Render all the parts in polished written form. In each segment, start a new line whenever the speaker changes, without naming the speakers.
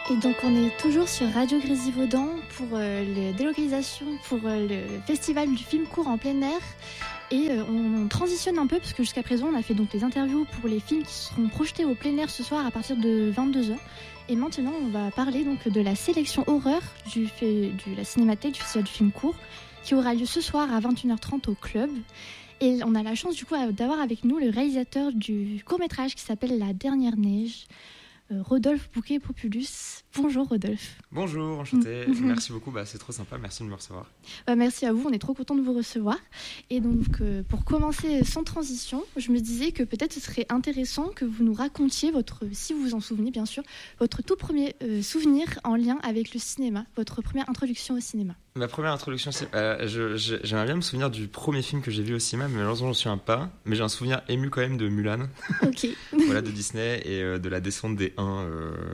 Et donc on est toujours sur Radio Grésivaudan pour les délocalisations, pour le festival du film court en plein air. Et on transitionne un peu parce que jusqu'à présent on a fait donc les interviews pour les films qui seront projetés au plein air ce soir à partir de 22h. Et maintenant on va parler donc de la sélection horreur de la Cinémathèque du festival du film court qui aura lieu ce soir à 21h30 au club. Et on a la chance du coup d'avoir avec nous le réalisateur du court-métrage qui s'appelle La Dernière Neige, Rodolphe Bouquet-Populus. Bonjour Rodolphe.
Bonjour, enchanté. Merci beaucoup, c'est trop sympa, merci de me recevoir.
Merci à vous, on est trop content de vous recevoir. Et donc pour commencer sans transition, je me disais que peut-être ce serait intéressant que vous nous racontiez si vous vous en souvenez bien sûr, votre tout premier souvenir en lien avec le cinéma, votre première introduction au cinéma.
Ma première introduction, j'aimerais bien me souvenir du premier film que j'ai vu au cinéma, mais malheureusement, je ne me souviens pas. Mais j'ai un souvenir ému quand même de Mulan.
Ok.
Voilà, de Disney et de la descente des Huns.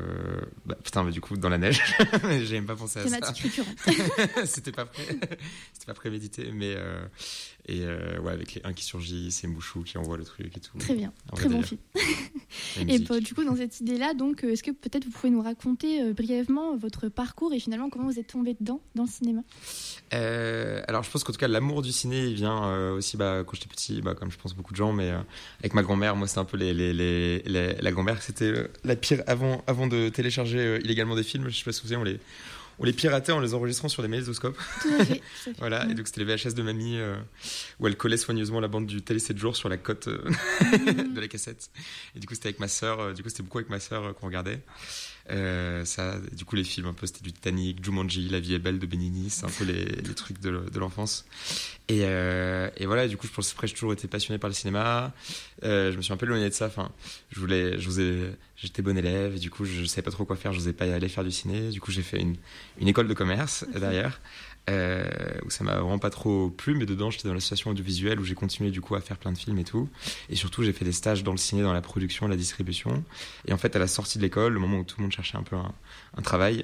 Du coup, dans la neige. J'ai même pas pensé à ça.
Thématique récurrente.
C'était pas prémédité, mais avec les Huns qui surgissent, et Mouchou qui envoie le truc et tout.
Très bien, très bon film. Et du coup, dans cette idée-là, donc, est-ce que peut-être vous pouvez nous raconter brièvement votre parcours et finalement comment vous êtes tombé dedans, dans le cinéma?
Alors, je pense qu'en tout cas, l'amour du ciné, il vient aussi quand j'étais petit, comme je pense beaucoup de gens, mais avec ma grand-mère, moi, c'était un peu la grand-mère, c'était la pire avant de télécharger illégalement des films. Je sais pas si vous savez, on les piratait en les enregistrant sur des magnétoscopes.
Tout à fait.
Voilà, et donc c'était les VHS de mamie où elle collait soigneusement la bande du Télé 7 jours sur la cote de la cassette. Et du coup, c'était avec ma sœur, c'était beaucoup avec ma sœur qu'on regardait. Du coup, les films, un peu, c'était du Titanic, Jumanji, La vie est belle de Benigni, c'est un peu les trucs de l'enfance. Et voilà, du coup, je pense que j'ai toujours été passionné par le cinéma. Je me suis un peu éloigné de ça. Enfin, j'étais bon élève et du coup, je savais pas trop quoi faire. Je n'osais pas aller faire du ciné. Du coup, j'ai fait une école de commerce derrière. Où ça m'a vraiment pas trop plu, mais dedans j'étais dans l'association audiovisuelle où j'ai continué du coup à faire plein de films et tout, et surtout j'ai fait des stages dans le ciné, dans la production, la distribution, et en fait à la sortie de l'école, le moment où tout le monde cherchait un peu un travail,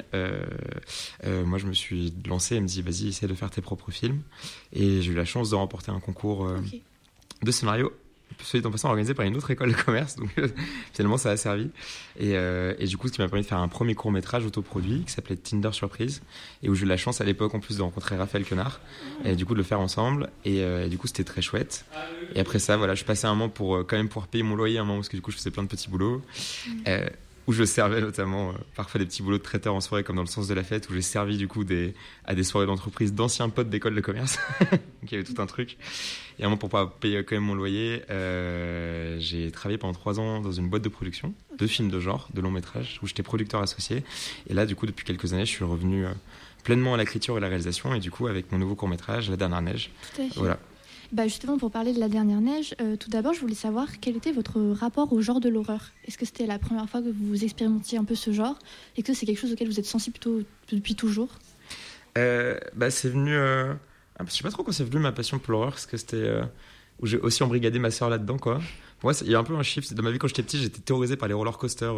moi je me suis lancé et me dit vas-y essaie de faire tes propres films, et j'ai eu la chance de remporter un concours de scénario, en passant organisé par une autre école de commerce, donc finalement ça a servi, et du coup ce qui m'a permis de faire un premier court-métrage autoproduit qui s'appelait Tinder Surprise, et où j'ai eu la chance à l'époque en plus de rencontrer Raphaël Quenard, et du coup de le faire ensemble, et du coup c'était très chouette. Et après ça voilà, je passais un moment pour quand même pouvoir payer mon loyer un moment, parce que du coup je faisais plein de petits boulots, où je servais notamment parfois des petits boulots de traiteur en soirée, comme dans le sens de la fête, où j'ai servi du coup à des soirées d'entreprise d'anciens potes d'école de commerce. Donc il y avait tout un truc. Et à un moment, pour pouvoir payer quand même mon loyer, j'ai travaillé pendant 3 ans dans une boîte de production de films de genre, de long métrage, où j'étais producteur associé. Et là, du coup, depuis quelques années, je suis revenu pleinement à l'écriture et à la réalisation, et du coup, avec mon nouveau court-métrage, La Dernière Neige.
Tout à fait.
Voilà.
Justement, pour parler de La Dernière Neige, tout d'abord, je voulais savoir quel était votre rapport au genre de l'horreur. Est-ce que c'était la première fois que vous expérimentiez un peu ce genre, et que c'est quelque chose auquel vous êtes sensible plutôt depuis toujours?
C'est venu... je sais pas trop quand c'est venu ma passion pour l'horreur, parce que c'était... où j'ai aussi embrigadé ma sœur là-dedans, quoi. Pour moi, il y a un peu un shift. Dans ma vie, quand j'étais petit, j'étais terrorisé par les roller coasters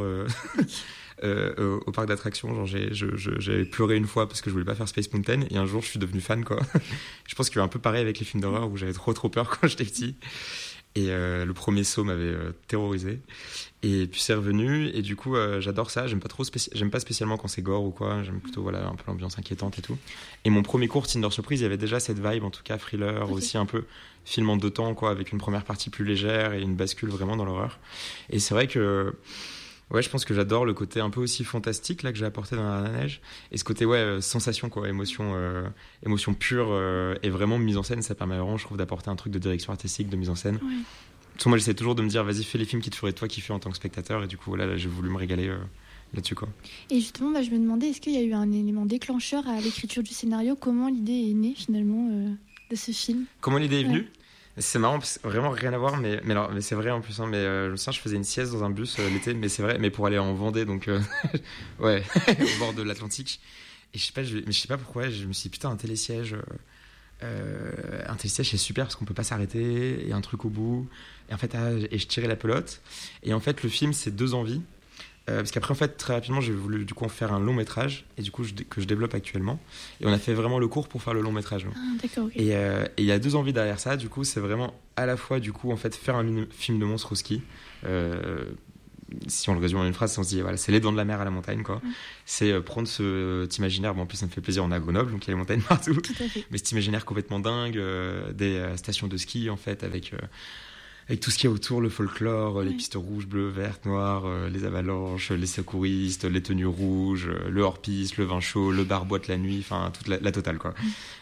au parc d'attractions. Genre, j'avais pleuré une fois parce que je voulais pas faire Space Mountain, et un jour, je suis devenu fan, quoi. Je pense qu'il y a un peu pareil avec les films d'horreur où j'avais trop peur quand j'étais petit. Et le premier Saw m'avait terrorisé. Et puis c'est revenu, et du coup j'adore ça. J'aime pas spécialement quand c'est gore ou quoi. J'aime plutôt un peu l'ambiance inquiétante et tout. Et mon premier court Tinder Surprise, il y avait déjà cette vibe, en tout cas thriller, aussi un peu film en 2 temps, quoi, avec une première partie plus légère et une bascule vraiment dans l'horreur. Et c'est vrai que je pense que j'adore le côté un peu aussi fantastique là que j'ai apporté dans La Neige, et ce côté sensation, quoi, émotion pure, et vraiment mise en scène. Ça permet vraiment, je trouve, d'apporter un truc de direction artistique, de mise en scène.
Ouais.
Parce que moi j'essaie toujours de me dire vas-y, fais les films qui te feraient toi kiffer en tant que spectateur, et du coup là j'ai voulu me régaler là-dessus, quoi.
Et justement, je me demandais, est-ce qu'il y a eu un élément déclencheur à l'écriture du scénario? Comment l'idée est née finalement de ce film?
Comment l'idée est venue? C'est marrant, parce que vraiment rien à voir, mais c'est vrai en plus, hein, mais je me souviens, je faisais une sieste dans un bus l'été, mais c'est vrai, mais pour aller en Vendée, donc au bord de l'Atlantique, et je sais pas pourquoi, je me suis dit putain, un télésiège c'est super parce qu'on peut pas s'arrêter, et un truc au bout, et en fait et je tirais la pelote, et en fait le film c'est 2 envies. Parce qu'après, en fait, très rapidement, j'ai voulu du coup en faire un long métrage, et du coup que je développe actuellement. Et on a fait vraiment le court pour faire le long métrage.
Ah, d'accord, ok.
Et il y a 2 envies derrière ça. Du coup, c'est vraiment à la fois du coup en fait faire un film de monstre au ski, si on le résume en une phrase, on se dit voilà, c'est les dents de la mer à la montagne, quoi. C'est prendre cet imaginaire, bon, en plus ça me fait plaisir, on est à Grenoble, donc il y a les montagnes partout, mais cet imaginaire complètement dingue, des stations de ski en fait, avec tout ce qu'il y a autour, le folklore, les pistes rouges, bleues, vertes, noires, les avalanches, les secouristes, les tenues rouges, le hors-piste, le vin chaud, le bar-boîte la nuit, enfin toute la totale, quoi.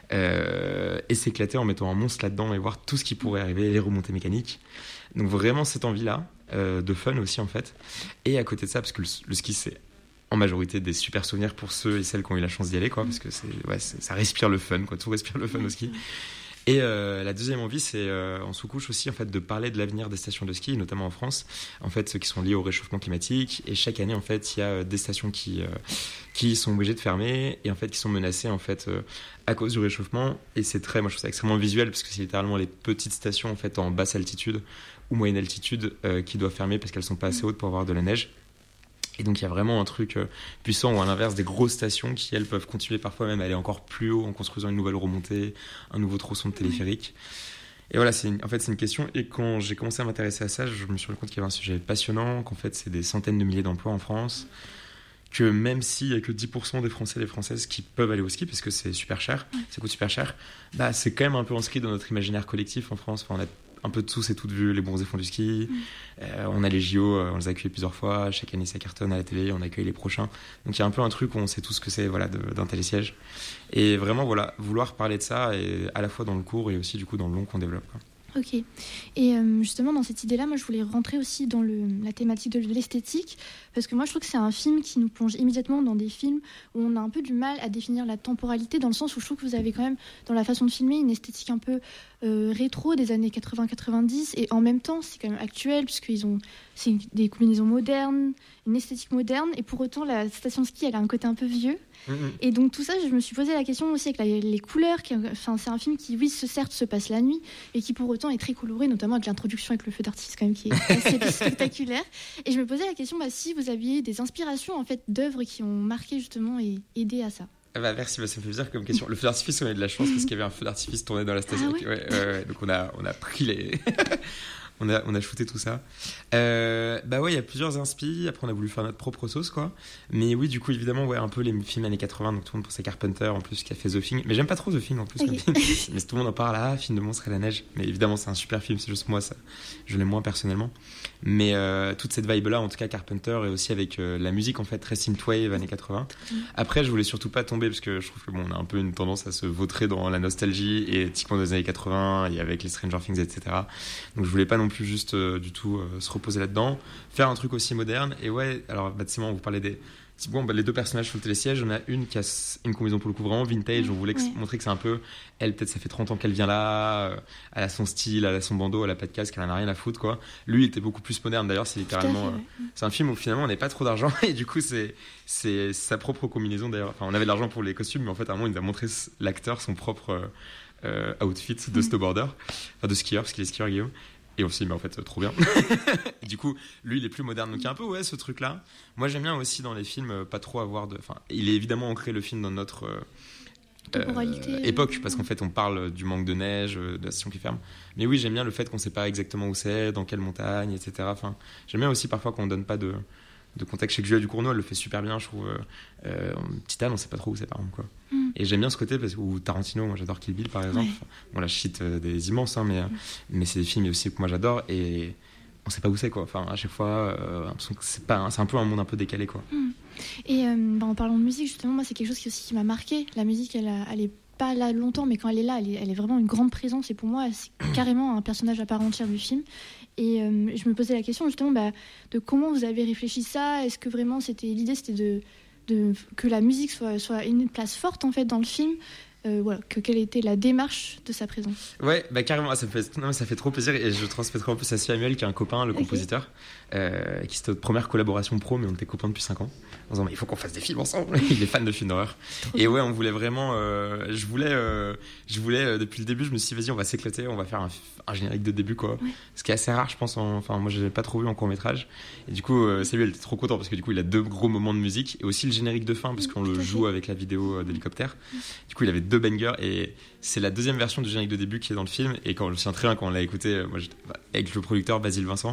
Et s'éclater en mettant un monstre là-dedans et voir tout ce qui pourrait arriver, les remontées mécaniques. Donc vraiment cette envie-là, de fun aussi en fait. Et à côté de ça, parce que le ski c'est en majorité des super souvenirs pour ceux et celles qui ont eu la chance d'y aller, quoi, parce que ça respire le fun, quoi, tout respire le fun au ski. Et la deuxième envie, c'est en sous-couche aussi en fait de parler de l'avenir des stations de ski, notamment en France, en fait ceux qui sont liés au réchauffement climatique. Et chaque année en fait, il y a des stations qui sont obligées de fermer et en fait qui sont menacées en fait à cause du réchauffement. Et moi je trouve ça extrêmement visuel parce que c'est littéralement les petites stations en fait en basse altitude ou moyenne altitude qui doivent fermer parce qu'elles sont pas assez hautes pour avoir de la neige. Et donc il y a vraiment un truc puissant, ou à l'inverse des grosses stations qui elles peuvent continuer parfois même à aller encore plus haut en construisant une nouvelle remontée, un nouveau tronçon de téléphérique. Et voilà, c'est une question. Et quand j'ai commencé à m'intéresser à ça, je me suis rendu compte qu'il y avait un sujet passionnant, qu'en fait c'est des centaines de milliers d'emplois en France, que même s'il n'y a que 10% des Français et des Françaises qui peuvent aller au ski parce que c'est super cher, ça coûte super cher, bah c'est quand même un peu inscrit dans notre imaginaire collectif en France. Enfin, on a un peu de tous et toutes vu les bons fonds du ski. On a les JO, on les a accueillis plusieurs fois. Chaque année, ça cartonne à la télé, on accueille les prochains. Donc il y a un peu un truc où on sait tous ce que c'est, voilà, d'un télésiège. Et vraiment, voilà, vouloir parler de ça, et à la fois dans le court et aussi du coup dans le long qu'on développe, quoi.
Ok. Et justement, dans cette idée-là, moi, je voulais rentrer aussi dans la thématique de l'esthétique, parce que moi, je trouve que c'est un film qui nous plonge immédiatement dans des films où on a un peu du mal à définir la temporalité, dans le sens où je trouve que vous avez quand même, dans la façon de filmer, une esthétique un peu rétro des années 80-90, et en même temps, c'est quand même actuel, c'est des combinaisons modernes, une esthétique moderne, et pour autant, la station de ski, elle a un côté un peu vieux. Et donc tout ça, je me suis posé la question aussi avec les couleurs. C'est un film qui, oui, certes, se passe la nuit, et qui pour autant est très coloré, notamment avec l'introduction avec le feu d'artifice quand même qui est assez spectaculaire. Et je me posais la question, si vous aviez des inspirations en fait d'œuvres qui ont marqué justement et aidé à ça.
Merci, ça me fait plaisir comme question. Le feu d'artifice, on a eu de la chance parce qu'il y avait un feu d'artifice tourné dans la station.
Ah ouais.
Donc on a pris les... On a shooté tout ça. Il y a plusieurs inspi. Après, on a voulu faire notre propre sauce, quoi. Mais oui, du coup, évidemment, un peu les films années 80. Donc tout le monde pensait Carpenter, en plus, qui a fait The Thing. Mais j'aime pas trop The Thing, en plus. Okay. Mais tout le monde en parle, film de monstre et la neige. Mais évidemment, c'est un super film. C'est juste moi, ça, je l'aime moins personnellement. Mais toute cette vibe-là, en tout cas, Carpenter, et aussi avec la musique, en fait, très synthwave, années 80. Après, je voulais surtout pas tomber, parce que je trouve que on a un peu une tendance à se vautrer dans la nostalgie, et typiquement des années 80, et avec les Stranger Things, etc. Donc je voulais pas non plus juste du tout se reposer là-dedans, faire un truc aussi moderne. Et alors bâtiment, on vous parlait des... les deux personnages sur le télésiège, on a une qui a une combinaison pour le coup vraiment vintage. On voulait montrer que c'est un peu elle, peut-être ça fait 30 ans qu'elle vient là, elle a son style, elle a son bandeau, elle a pas de casque, elle en a rien à foutre, quoi. Lui il était beaucoup plus moderne, d'ailleurs c'est littéralement c'est un film où finalement on n'a pas trop d'argent, et du coup c'est sa propre combinaison d'ailleurs. Enfin, on avait de l'argent pour les costumes, mais en fait à un moment il nous a montré l'acteur son propre outfit de snowboarder, enfin de skieur, parce qu'il est skieur, Guillaume. Et on s'est dit, mais en fait, trop bien. Du coup, lui, il est plus moderne. Donc, il y a un peu, ce truc-là. Moi, j'aime bien aussi dans les films, pas trop avoir de... Enfin, il est évidemment ancré, le film, dans notre époque, parce qu'en fait, on parle du manque de neige, de la station qui ferme. Mais oui, j'aime bien le fait qu'on ne sait pas exactement où c'est, dans quelle montagne, etc. Enfin, j'aime bien aussi parfois qu'on ne donne pas de contexte. Chez Julia Ducournau, elle le fait super bien, je trouve. Titane, on ne sait pas trop où c'est, par exemple, quoi. Et j'aime bien ce côté, ou Tarantino, moi j'adore Kill Bill par exemple. Bon, là je cite des immenses, mais c'est des films aussi que moi j'adore, et on sait pas où c'est, quoi. Enfin, à chaque fois, c'est un peu un monde un peu décalé, quoi.
Et en parlant de musique, justement, moi c'est quelque chose qui m'a marqué. La musique, elle est pas là longtemps, mais quand elle est là, elle est vraiment une grande présence, et pour moi c'est carrément un personnage à part entière du film. Et je me posais la question justement de comment vous avez réfléchi ça. Est-ce que vraiment l'idée c'était que la musique soit une place forte en fait dans le film, quelle était la démarche de sa présence?
Carrément, ça fait trop plaisir, et je transmettrai en plus à Samuel qui est un copain, le compositeur, qui c'était notre première collaboration pro, mais on était copains depuis 5 ans, en disant mais il faut qu'on fasse des films ensemble. Il est fan de films d'horreur, et on voulait vraiment je voulais depuis le début, je me suis dit vas-y, on va s'éclater, on va faire un générique de début, quoi. Ce qui est assez rare, je pense. Enfin, moi je l'ai pas trop vu en court-métrage, et du coup Samuel était trop content parce que du coup il a 2 gros moments de musique, et aussi le générique de fin parce qu'on le joue avec la vidéo d'hélicoptère. Du coup il avait 2 bangers, et c'est la 2e version du générique de début qui est dans le film. Et quand je me souviens très bien, quand on l'a écouté, moi avec le producteur Basile Vincent,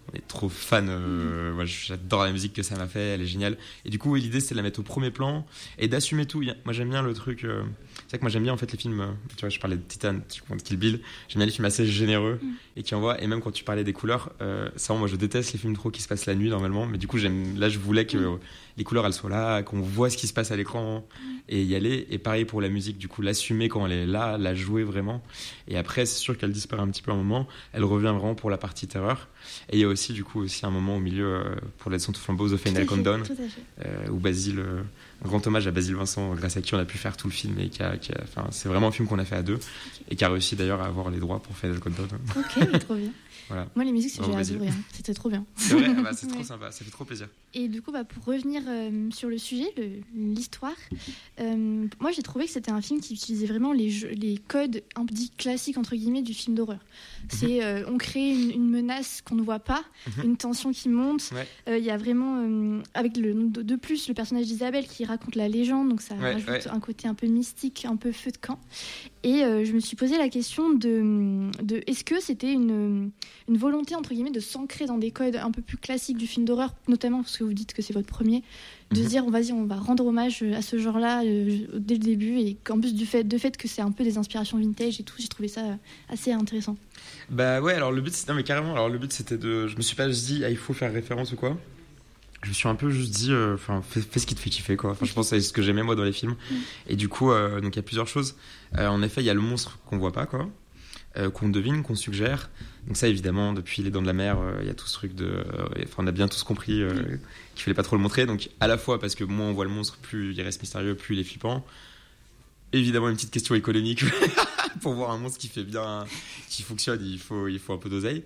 on est trop fan. Moi, j'adore la musique que ça m'a fait, elle est géniale. Et du coup, oui, l'idée, c'est de la mettre au premier plan et d'assumer tout. Moi, j'aime bien le truc. C'est vrai que moi, j'aime bien en fait les films. Tu vois, je parlais de Titan, tu comptes Kill Bill. J'aime bien les films assez généreux et qui envoient. Et même quand tu parlais des couleurs, ça, moi, je déteste les films trop qui se passent la nuit normalement. Mais du coup, là, je voulais que les couleurs, elles soient là, qu'on voit ce qui se passe à l'écran et y aller. Et pareil pour la musique, du coup, l'assumer quand elle est là, la jouer vraiment. Et après, c'est sûr qu'elle disparaît un petit peu à un moment. Elle revient vraiment pour la partie terreur. Et il y a aussi, du coup, aussi un moment au milieu pour la descente au flambeau, The Final Countdown, où Basile, un grand hommage à Basile Vincent, grâce à qui on a pu faire tout le film et c'est vraiment un film qu'on a fait à deux et qui a réussi d'ailleurs à avoir les droits pour Final Countdown.
Ok, trop bien.
Voilà.
Moi, les musiques, j'ai adoré. C'était trop bien.
C'est vrai, c'est trop sympa, ça fait trop plaisir.
Et du coup, pour revenir sur le sujet, l'histoire, moi, j'ai trouvé que c'était un film qui utilisait vraiment les codes un peu dits classiques, entre guillemets, du film d'horreur. C'est, on crée une menace qu'on ne voit pas, une tension qui monte. Il y a vraiment, avec de plus, le personnage d'Isabelle qui raconte la légende, donc ça rajoute un côté un peu mystique, un peu feu de camp. Et je me suis posé la question de est-ce que c'était une volonté, entre guillemets, de s'ancrer dans des codes un peu plus classiques du film d'horreur, notamment parce que vous dites que c'est votre premier, de se dire, vas-y, on va rendre hommage à ce genre-là dès le début, et qu'en plus du fait que c'est un peu des inspirations vintage et tout, j'ai trouvé ça assez intéressant.
Bah ouais, alors le but, c'était, non mais carrément, alors le but c'était je me suis pas juste dit, il faut faire référence ou quoi. Je me suis un peu juste dit, fais ce qui te fait kiffer, quoi. Enfin, je pense que c'est ce que j'aimais moi dans les films. Et du coup, donc il y a plusieurs choses. En effet, il y a le monstre qu'on voit pas, quoi. Qu'on devine, qu'on suggère. Donc ça, évidemment, depuis Les Dents de la Mer, il y a tout ce truc on a bien tous compris qu'il fallait pas trop le montrer. Donc à la fois parce que moins on voit le monstre, plus il reste mystérieux, plus il est flippant. Évidemment, une petite question économique. Pour voir un monstre qui fait bien, qui fonctionne, il faut un peu d'oseille.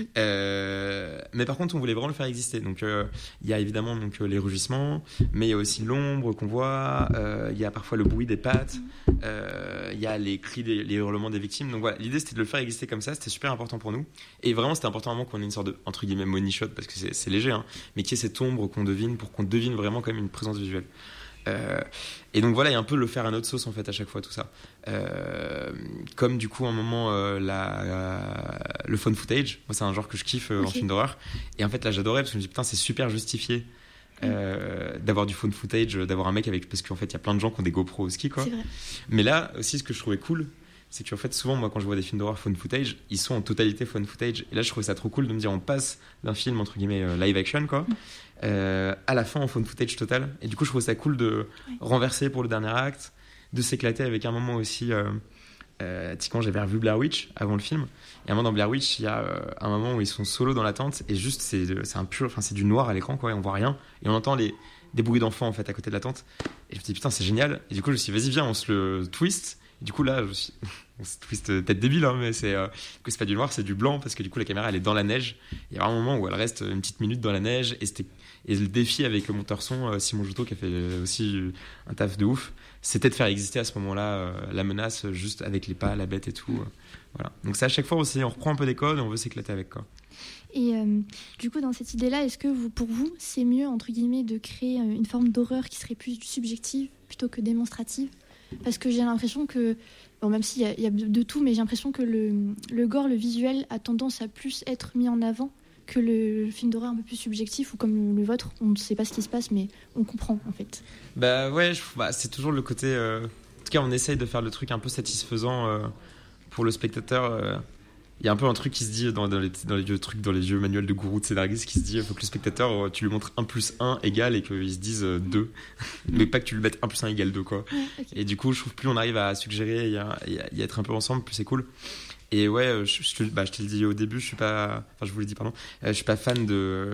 Mais par contre, on voulait vraiment le faire exister. Donc il y a évidemment les rugissements, mais il y a aussi l'ombre qu'on voit. Il y a parfois le bruit des pattes. Il y a les cris, les hurlements des victimes. Donc voilà, l'idée c'était de le faire exister comme ça. C'était super important pour nous. Et vraiment, c'était important qu'on ait une sorte de, entre guillemets, money shot, parce que c'est léger, hein, mais qu'il y ait cette ombre qu'on devine, pour qu'on devine vraiment comme une présence visuelle. Et donc voilà, il y a un peu le faire à notre sauce en fait à chaque fois tout ça. Comme du coup à un moment le phone footage, moi c'est un genre que je kiffe en film d'horreur. Et en fait là j'adorais parce que je me dis putain c'est super justifié d'avoir du phone footage, d'avoir un mec parce qu'en fait il y a plein de gens qui ont des GoPro au ski quoi.
C'est vrai.
Mais là aussi ce que je trouvais cool, c'est qu'en fait souvent moi quand je vois des films d'horreur phone footage, ils sont en totalité phone footage. Et là je trouvais ça trop cool de me dire on passe d'un film entre guillemets live action quoi. À la fin en phone footage total, et du coup je trouve ça cool de renverser pour le dernier acte, de s'éclater avec un moment aussi quand j'avais revu Blair Witch avant le film, et un moment dans Blair Witch il y a un moment où ils sont solo dans la tente et juste c'est du noir à l'écran quoi, et on voit rien et on entend des bruits d'enfants en fait à côté de la tente, et je me dis putain c'est génial, et du coup je me suis dit vas-y viens on se le twist. Et du coup là on se twist tête débile hein, mais c'est pas du noir, c'est du blanc, parce que du coup la caméra elle est dans la neige. Il y a un moment où elle reste une petite minute dans la neige, et le défi avec le monteur son Simon Joutot qui a fait aussi un taf de ouf, c'était de faire exister à ce moment-là la menace juste avec les pas, la bête et tout. Voilà. Donc c'est à chaque fois aussi on reprend un peu des codes et on veut s'éclater avec quoi.
Et du coup dans cette idée-là, est-ce que pour vous c'est mieux entre guillemets de créer une forme d'horreur qui serait plus subjective plutôt que démonstrative? Parce que j'ai l'impression que, bon, même s'il y a de tout, mais j'ai l'impression que le gore, le visuel, a tendance à plus être mis en avant que le film d'horreur un peu plus subjectif, ou comme le vôtre, on ne sait pas ce qui se passe, mais on comprend en fait.
Bah ouais, c'est toujours le côté... En tout cas, on essaye de faire le truc un peu satisfaisant pour le spectateur. Il y a un peu un truc qui se dit dans les vieux trucs, dans les vieux manuels de gourou de scénaristes, qui se dit il faut que le spectateur, tu lui montres 1 plus 1 égale, et qu'il se dise 2. Mais pas que tu lui mettes 1 plus 1 égale 2, quoi. Okay. Et du coup, je trouve plus on arrive à suggérer et à être un peu ensemble, plus c'est cool. Et ouais, je te l'ai dit au début, je vous l'ai dit, pardon, je suis pas fan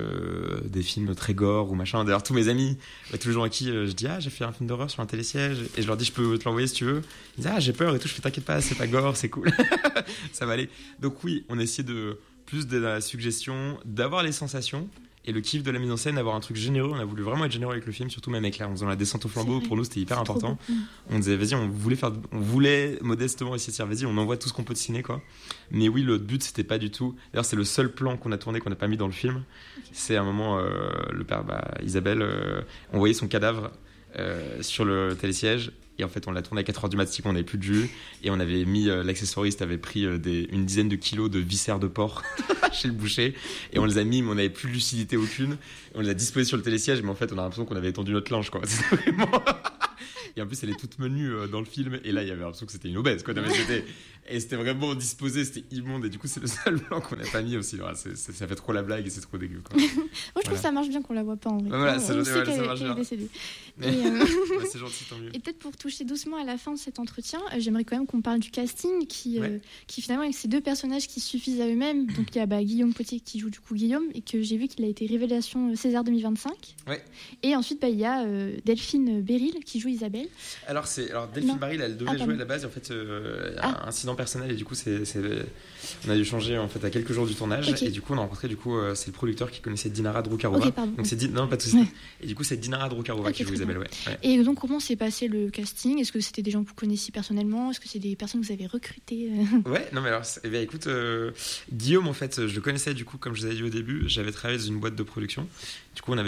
des films très gore ou machin. D'ailleurs, tous mes amis, tous les gens à qui je dis j'ai fait un film d'horreur sur un télésiège, et je leur dis je peux te l'envoyer si tu veux. Ils disent j'ai peur et tout, je fais t'inquiète pas, c'est pas gore, c'est cool. Ça va aller. Donc oui, on essaie de plus de la suggestion, d'avoir les sensations. Et le kiff de la mise en scène, d'avoir un truc généreux. On a voulu vraiment être généreux avec le film, surtout même avec en faisant la descente au flambeau. Pour nous, c'était hyper important. On disait, vas-y, on voulait modestement essayer de dire, vas-y, on envoie tout ce qu'on peut dessiner, quoi. Mais oui, le but, c'était pas du tout. D'ailleurs, c'est le seul plan qu'on a tourné, qu'on n'a pas mis dans le film. C'est un moment, le père, Isabelle, on voyait son cadavre sur le télésiège. Et en fait, on l'a tourné à 4h du matin, on n'avait plus de jus. Et on avait mis, l'accessoiriste avait pris une dizaine de kilos de viscères de porc chez le boucher. Et on les a mis, mais on n'avait plus de lucidité aucune. Et on les a disposés sur le télésiège, mais en fait, on a l'impression qu'on avait étendu notre linge, quoi. C'était vraiment... Et en plus, elle est toute menue dans le film. Et là, il y avait l'impression que c'était une obèse, quoi. Et c'était vraiment disposé, c'était immonde. Et du coup, c'est le seul blanc qu'on n'a pas mis aussi. Alors, ça fait trop la blague et c'est trop dégueu, quoi.
Moi, je trouve que ça marche bien qu'on la voit pas en vrai.
Voilà,
on sait qu'elle
marche bien.
est décédée.
Ouais, c'est gentil, tant mieux.
Et peut-être pour toucher doucement à la fin de cet entretien, j'aimerais quand même qu'on parle du casting qui finalement, avec ces deux personnages qui suffisent à eux-mêmes. Donc, il y a Guillaume Potier qui joue du coup Guillaume et que j'ai vu qu'il a été révélation César 2025.
Ouais.
Et ensuite, il y a Delphine Beryl qui joue Isabelle.
Alors, Delphine Beryl, elle devait jouer à la base. Et en fait, un incident personnel. Et du coup, on a dû changer en fait, à quelques jours du tournage. Okay. Et du coup, on a rencontré, c'est le producteur qui connaissait Dinara Droukarova.
Okay,
donc, non, pas de soucis. Ouais. Et du coup, c'est Dinara Droukarova qui joue Isabelle. Ouais.
Et donc, comment s'est passé le casting ? Est-ce que c'était des gens que vous connaissiez personnellement ? Est-ce que c'est des personnes que vous avez recrutées ?
Ouais, non, mais alors, écoute, Guillaume, en fait, je le connaissais, du coup, comme je vous avais dit au début, j'avais travaillé dans une boîte de production. Du coup,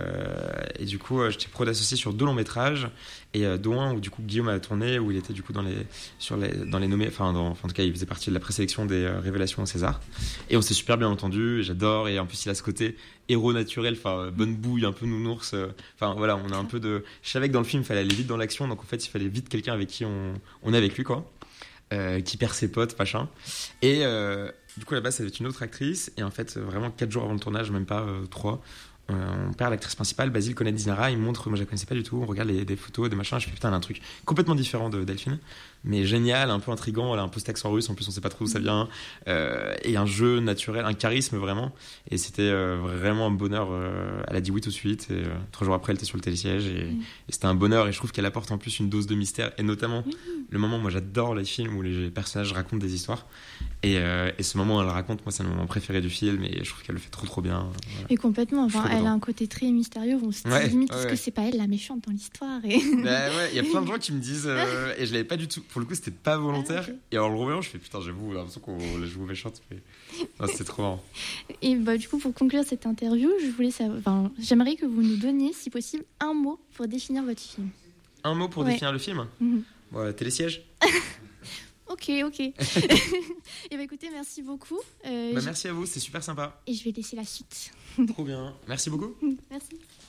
j'étais prod associé sur 2 longs métrages. Et dont un où du coup Guillaume a tourné, où il était du coup dans les nommés, en tout cas il faisait partie de la présélection des révélations au César. Et on s'est super bien entendu, et j'adore, et en plus il a ce côté héros naturel, bonne bouille, un peu nounours. Voilà, on a un peu de. Je savais que dans le film il fallait aller vite dans l'action, donc en fait il fallait vite quelqu'un avec qui on est avec lui, quoi, qui perd ses potes, machin. Et du coup là-bas ça va être une autre actrice, et en fait vraiment 4 jours avant le tournage, même pas 3. On perd l'actrice principale, Basile connaît Dinara, il me montre, moi je la connaissais pas du tout, on regarde des photos, des machins, je fais putain, elle a un truc complètement différent de Delphine, mais génial, un peu intriguant, elle a un peu cet accent russe, en plus on sait pas trop d'où ça vient, et un jeu naturel, un charisme vraiment, et c'était vraiment un bonheur, elle a dit oui tout de suite, et 3 jours après elle était sur le télésiège, et c'était un bonheur, et je trouve qu'elle apporte en plus une dose de mystère, et notamment le moment, moi j'adore les films où les personnages racontent des histoires, et ce moment où elle raconte, moi c'est le moment préféré du film, et je trouve qu'elle le fait trop bien. Voilà.
Et complètement, elle a un côté très mystérieux, on se dit limite est-ce que c'est pas elle la méchante dans l'histoire et...
il y a plein de gens qui me disent, et je l'avais pas du tout, pour le coup c'était pas volontaire, okay. Et alors le revoyant je fais putain, j'avoue, j'ai l'impression qu'on la joue méchante, mais non, c'était trop marrant. Et
du coup pour conclure cette interview, j'aimerais que vous nous donniez si possible un mot pour définir votre film.
Un mot pour définir le film? Télésiège.
Ok. Et écoutez, merci beaucoup.
Merci à vous, c'était super sympa.
Et je vais laisser la suite.
Trop bien. Merci beaucoup.
Merci.